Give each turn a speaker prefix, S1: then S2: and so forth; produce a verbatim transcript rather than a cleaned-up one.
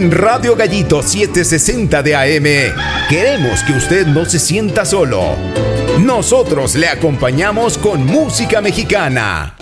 S1: En Radio Gallito setecientos sesenta de A M, queremos que usted no se sienta solo. Nosotros le acompañamos con música mexicana.